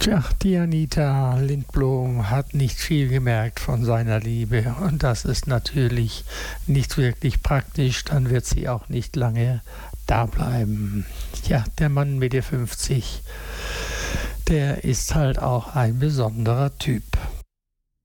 Tja, die Anita Lindblom hat nicht viel gemerkt von seiner Liebe und das ist natürlich nicht wirklich praktisch, dann wird sie auch nicht lange da bleiben. Ja, der Mann mit der 50, der ist halt auch ein besonderer Typ.